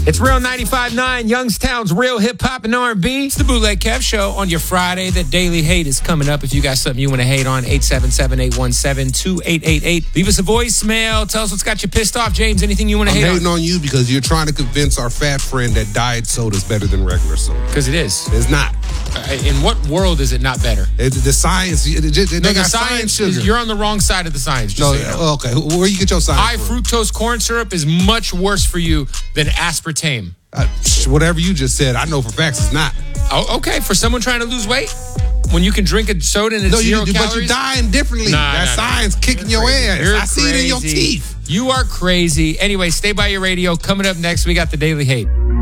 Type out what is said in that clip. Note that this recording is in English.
It's Real 95.9, Youngstown's Real Hip Hop and R&B. It's the Bootleg Kev Show on your Friday. The Daily Hate is coming up. If you got something you want to hate on, 877-817-2888. Leave us a voicemail. Tell us what's got you pissed off. James, anything you want to hate on? I'm hating on you because you're trying to convince our fat friend that diet soda is better than regular soda. Because it is. It's not. In what world is it not better? The science, they got science sugar. You're on the wrong side of the science. No, okay. Where you get your science High fructose corn syrup is much worse for you than aspartame. Whatever you just said, I know for facts it's not. Oh, okay. For someone trying to lose weight? When you can drink a soda and it's 0 calories? But you're dying differently. Science kicking your ass. I see it in your teeth. You are crazy. Anyway, stay by your radio. Coming up next, we got the Daily Hate.